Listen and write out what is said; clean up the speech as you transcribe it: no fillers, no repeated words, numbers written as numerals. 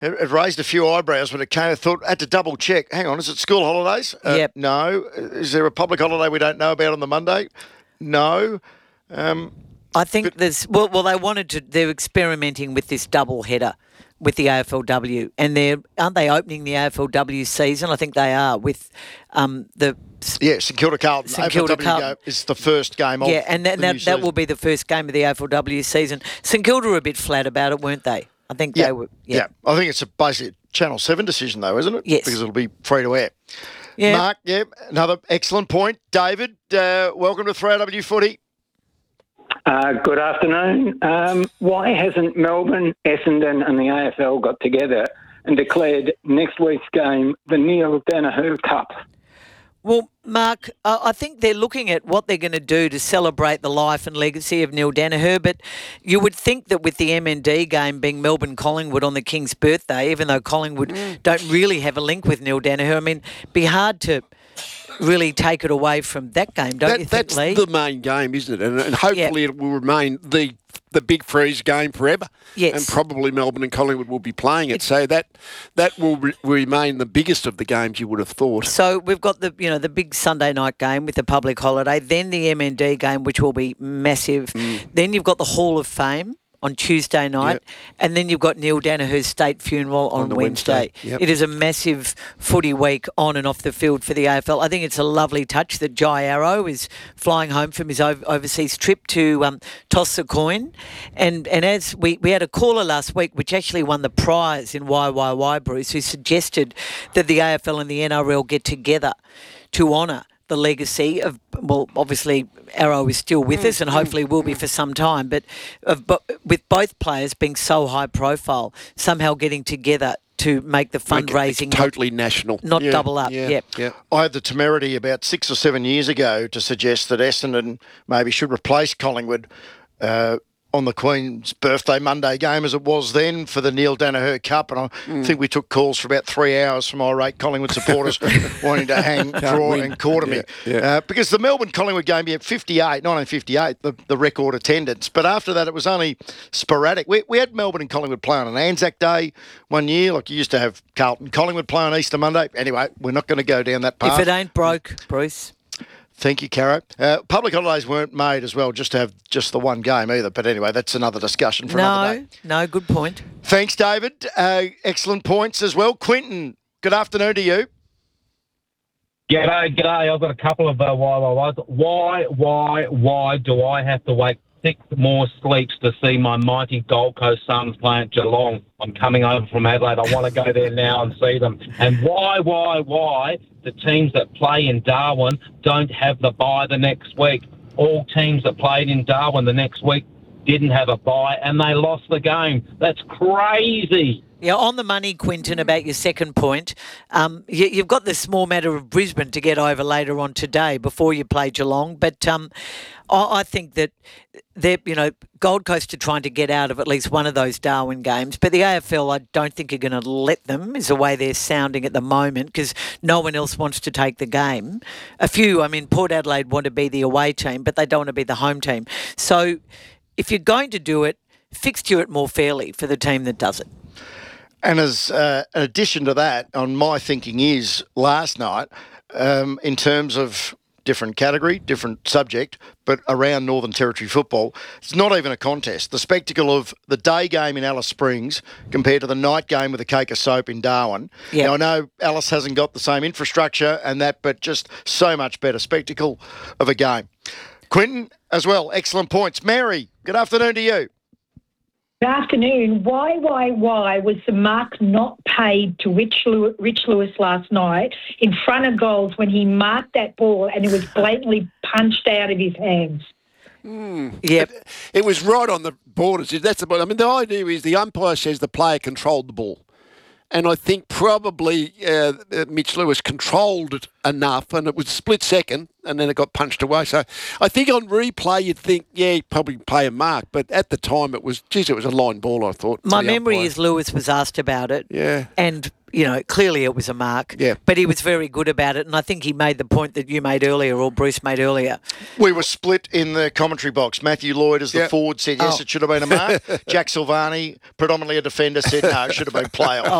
It raised a few eyebrows when it came. I thought, I had to double check. Hang on, is it school holidays? Yep. No. Is there a public holiday we don't know about on the Monday? No. I think there's well they're experimenting with this double header with the AFLW, and aren't they opening the AFLW season? I think they are with the St Kilda Carlton. St Kilda Carlton is the first game of and that will be the first game of the AFLW season. St Kilda were a bit flat about it, weren't they? I think they were. Yeah, I think it's basically a Channel 7 decision though, isn't it? Yes. Because it'll be free to air. Yeah. Mark, another excellent point. David, welcome to 3AW Footy. Good afternoon. Why hasn't Melbourne, Essendon and the AFL got together and declared next week's game the Neil Danaher Cup? Well, Mark, I think they're looking at what they're going to do to celebrate the life and legacy of Neil Danaher, but you would think that with the MND game being Melbourne-Collingwood on the King's birthday, even though Collingwood don't really have a link with Neil Danaher, I mean, it'd be hard to really take it away from that game, don't you think, Lee? That's the main game, isn't it? And hopefully it will remain the big freeze game forever. Yes. And probably Melbourne and Collingwood will be playing it. So that will remain the biggest of the games, you would have thought. So we've got the big Sunday night game with the public holiday, then the MND game, which will be massive. Then you've got the Hall of Fame on Tuesday night, and then you've got Neil Danaher's state funeral on Wednesday. Yep. It is a massive footy week on and off the field for the AFL. I think it's a lovely touch that Jai Arrow is flying home from his overseas trip to toss the coin. And as we had a caller last week which actually won the prize in YYY, Bruce, who suggested that the AFL and the NRL get together to honour the legacy of, well, obviously Arrow is still with us and hopefully will be for some time, but with both players being so high profile, somehow getting together to make the fundraising totally national, not double up. Yeah. I had the temerity about 6 or 7 years ago to suggest that Essendon maybe should replace Collingwood on the Queen's birthday Monday game as it was then for the Neil Danaher Cup, and I think we took calls for about 3 hours from irate Collingwood supporters wanting to draw and quarter me. Because the Melbourne-Collingwood game, 1958, the record attendance, but after that it was only sporadic. We had Melbourne and Collingwood play on an Anzac Day one year, like you used to have Carlton-Collingwood play on Easter Monday. Anyway, we're not going to go down that path. If it ain't broke, Bruce. Thank you, Caro. Public holidays weren't made as well just to have just the one game either. But anyway, that's another discussion for another day. No, good point. Thanks, David. Excellent points as well. Quinton, good afternoon to you. G'day. I've got a couple of why do I have to wait 6 more sleeps to see my mighty Gold Coast Suns play at Geelong? I'm coming over from Adelaide. I want to go there now and see them. And why the teams that play in Darwin don't have the bye the next week? All teams that played in Darwin the next week didn't have a bye and they lost the game. That's crazy. Yeah, on the money, Quinton, about your second point, you've got the small matter of Brisbane to get over later on today before you play Geelong. But I think that Gold Coast are trying to get out of at least one of those Darwin games. But the AFL, I don't think are going to let them, is the way they're sounding at the moment, because no one else wants to take the game. Port Adelaide want to be the away team, but they don't want to be the home team. So if you're going to do it, fixture it more fairly for the team that does it. And as an addition to that, on my thinking is last night, in terms of different category, different subject, but around Northern Territory football, it's not even a contest. The spectacle of the day game in Alice Springs compared to the night game with a cake of soap in Darwin. Yep. Now, I know Alice hasn't got the same infrastructure and that, but just so much better spectacle of a game. Quinton, as well, excellent points. Mary, good afternoon to you. Good afternoon. Why was the mark not paid to Rich Lewis last night in front of goals when he marked that ball and it was blatantly punched out of his hands? Yep. It was right on the borders. The idea is the umpire says the player controlled the ball. And I think probably Mitch Lewis controlled it enough, and it was split second, and then it got punched away. So I think on replay you'd think, yeah, he'd probably play a mark, but at the time it was a line ball, I thought. My memory is Lewis was asked about it. Yeah. And, clearly it was a mark. Yeah. But he was very good about it, and I think he made the point that you made earlier, or Bruce made earlier. We were split in the commentary box. Matthew Lloyd, as the Yep. forward, said yes, it should have been a mark. Jack Silvani, predominantly a defender, said no, it should have been play off.